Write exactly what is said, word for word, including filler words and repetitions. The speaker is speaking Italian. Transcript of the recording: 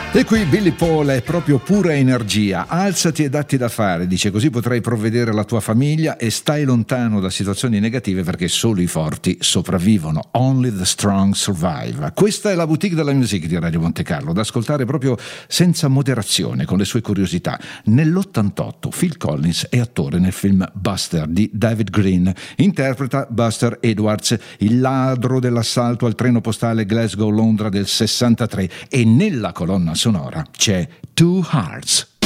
E qui Billy Paul è proprio pura energia. Alzati e datti da fare, dice, così potrai provvedere alla tua famiglia e stai lontano da situazioni negative perché solo i forti sopravvivono. Only the strong survive. Questa è la boutique della music di Radio Monte Carlo, da ascoltare proprio senza moderazione, con le sue curiosità. Nell'ottantotto Phil Collins è attore nel film Buster di David Green. Interpreta Buster Edwards, il ladro dell'assalto al treno postale Glasgow-Londra del sessantatré, e nella colonna sonora c'è Two Hearts.